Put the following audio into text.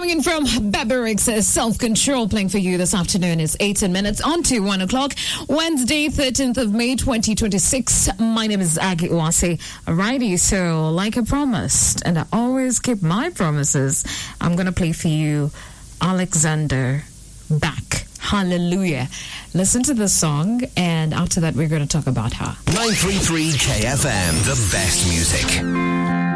song in from Bebberix, Self-Control, playing for you this afternoon. It's 18 minutes on to 1 o'clock, Wednesday, 13th of May, 2026. My name is Aggie Uwase. Alrighty, so like I promised, and I always keep my promises, I'm going to play for you Alexander Back. Hallelujah. Listen to the song, and after that, we're going to talk about her. 933 KFM, the best music.